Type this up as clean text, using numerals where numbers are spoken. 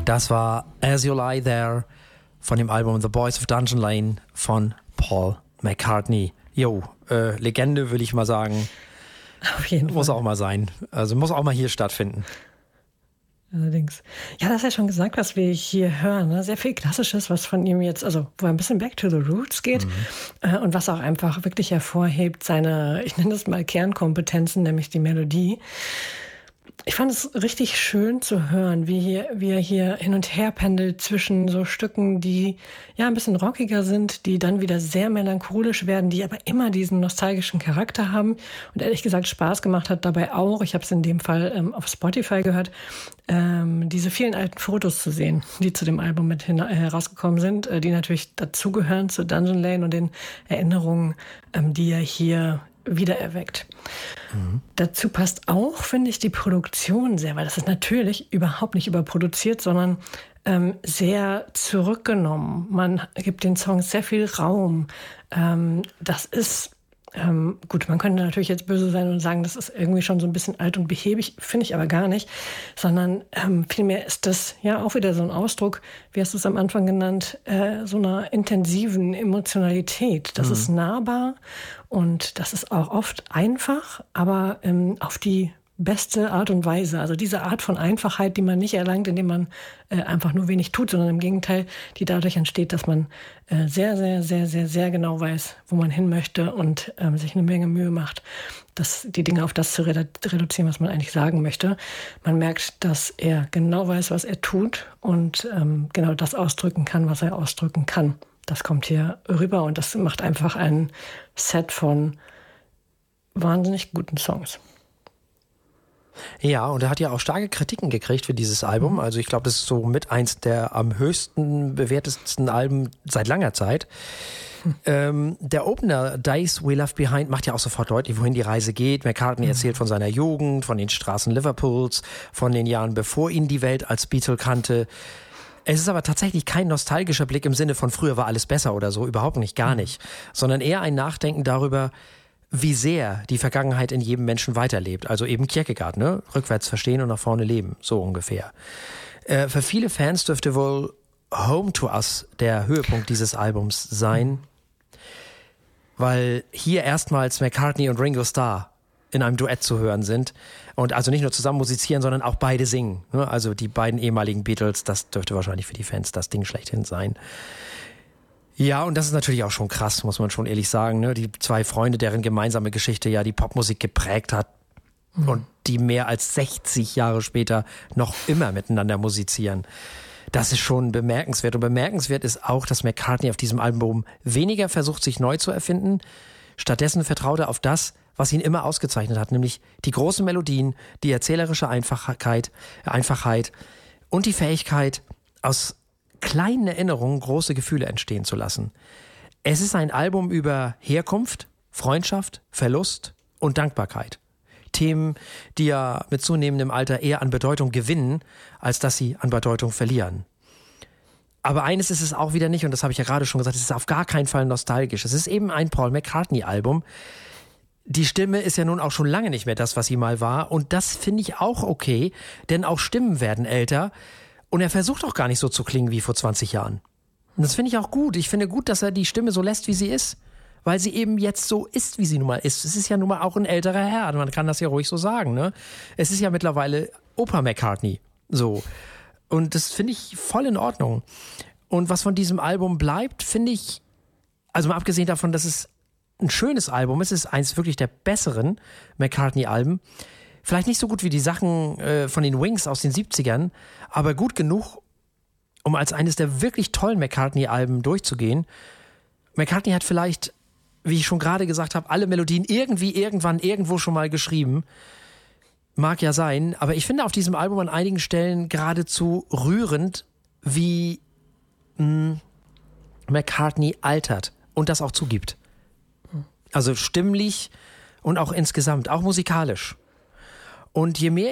Das war As You Lie There von dem Album The Boys of Dungeon Lane von Paul McCartney. Jo, Legende, will ich mal sagen. Auf jeden Fall. Muss auch mal sein. Also muss auch mal hier stattfinden. Allerdings. Ja, das ist ja schon gesagt, was wir hier hören. Ne? Sehr viel Klassisches, was von ihm jetzt, also wo er ein bisschen back to the roots geht und was auch einfach wirklich hervorhebt, seine, ich nenne das mal Kernkompetenzen, nämlich die Melodie. Ich fand es richtig schön zu hören, wie er hier hin und her pendelt zwischen so Stücken, die ja ein bisschen rockiger sind, die dann wieder sehr melancholisch werden, die aber immer diesen nostalgischen Charakter haben und ehrlich gesagt Spaß gemacht hat dabei auch, ich habe es in dem Fall auf Spotify gehört, diese vielen alten Fotos zu sehen, die zu dem Album mit herausgekommen sind, die natürlich dazugehören zu Dungeon Lane und den Erinnerungen, die er hier wiedererweckt. Dazu passt auch, finde ich, die Produktion sehr, weil das ist natürlich überhaupt nicht überproduziert, sondern sehr zurückgenommen. Man gibt den Songs sehr viel Raum. Das ist gut, man könnte natürlich jetzt böse sein und sagen, das ist irgendwie schon so ein bisschen alt und behäbig, finde ich aber gar nicht, sondern vielmehr ist das ja auch wieder so ein Ausdruck, wie hast du es am Anfang genannt, so einer intensiven Emotionalität. Das ist nahbar und das ist auch oft einfach, aber auf die beste Art und Weise. Also diese Art von Einfachheit, die man nicht erlangt, indem man einfach nur wenig tut, sondern im Gegenteil, die dadurch entsteht, dass man sehr, sehr, sehr, sehr, sehr genau weiß, wo man hin möchte und sich eine Menge Mühe macht, die Dinge auf das zu reduzieren, was man eigentlich sagen möchte. Man merkt, dass er genau weiß, was er tut und genau das ausdrücken kann, was er ausdrücken kann. Das kommt hier rüber und das macht einfach ein Set von wahnsinnig guten Songs. Ja, und er hat ja auch starke Kritiken gekriegt für dieses Album. Also ich glaube, das ist so mit eins der am höchsten bewertesten Alben seit langer Zeit. Der Opener Days We Left Behind macht ja auch sofort deutlich, wohin die Reise geht. McCartney erzählt von seiner Jugend, von den Straßen Liverpools, von den Jahren, bevor ihn die Welt als Beatle kannte. Es ist aber tatsächlich kein nostalgischer Blick im Sinne von früher war alles besser oder so, überhaupt nicht, gar nicht. Sondern eher ein Nachdenken darüber, wie sehr die Vergangenheit in jedem Menschen weiterlebt. Also eben Kierkegaard, ne? Rückwärts verstehen und nach vorne leben, so ungefähr. Für viele Fans dürfte wohl Home to Us der Höhepunkt dieses Albums sein, weil hier erstmals McCartney und Ringo Starr in einem Duett zu hören sind und also nicht nur zusammen musizieren, sondern auch beide singen. Ne? Also die beiden ehemaligen Beatles, das dürfte wahrscheinlich für die Fans das Ding schlechthin sein. Ja, und das ist natürlich auch schon krass, muss man schon ehrlich sagen. Ne? Die zwei Freunde, deren gemeinsame Geschichte ja die Popmusik geprägt hat und die mehr als 60 Jahre später noch immer miteinander musizieren. Das ist schon bemerkenswert. Und bemerkenswert ist auch, dass McCartney auf diesem Album weniger versucht, sich neu zu erfinden. Stattdessen vertraut er auf das, was ihn immer ausgezeichnet hat, nämlich die großen Melodien, die erzählerische Einfachheit und die Fähigkeit, aus kleinen Erinnerungen große Gefühle entstehen zu lassen. Es ist ein Album über Herkunft, Freundschaft, Verlust und Dankbarkeit. Themen, die ja mit zunehmendem Alter eher an Bedeutung gewinnen, als dass sie an Bedeutung verlieren. Aber eines ist es auch wieder nicht, und das habe ich ja gerade schon gesagt, es ist auf gar keinen Fall nostalgisch. Es ist eben ein Paul McCartney-Album. Die Stimme ist ja nun auch schon lange nicht mehr das, was sie mal war. Und das finde ich auch okay, denn auch Stimmen werden älter. Und er versucht auch gar nicht so zu klingen wie vor 20 Jahren. Und das finde ich auch gut. Ich finde gut, dass er die Stimme so lässt, wie sie ist. Weil sie eben jetzt so ist, wie sie nun mal ist. Es ist ja nun mal auch ein älterer Herr. Man kann das ja ruhig so sagen, ne? Es ist ja mittlerweile Opa McCartney. So. Und das finde ich voll in Ordnung. Und was von diesem Album bleibt, finde ich, also mal abgesehen davon, dass es ein schönes Album ist, es ist eins wirklich der besseren McCartney-Alben. Vielleicht nicht so gut wie die Sachen von den Wings aus den 70ern, aber gut genug, um als eines der wirklich tollen McCartney-Alben durchzugehen. McCartney hat vielleicht, wie ich schon gerade gesagt habe, alle Melodien irgendwie, irgendwann, irgendwo schon mal geschrieben. Mag ja sein, aber ich finde auf diesem Album an einigen Stellen geradezu rührend, wie McCartney altert und das auch zugibt. Also stimmlich und auch insgesamt, auch musikalisch. Und je mehr